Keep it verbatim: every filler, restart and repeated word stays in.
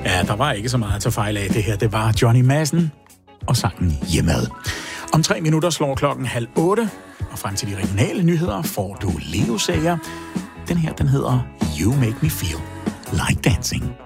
Ja, der var ikke så meget at tage fejl af. Det her, det var Johnny Madsen og sangen Hjemad. Om tre minutter slår klokken halv otte, og frem til de regionale nyheder får du Leo-sager. Den her, den hedder You Make Me Feel Like Dancing.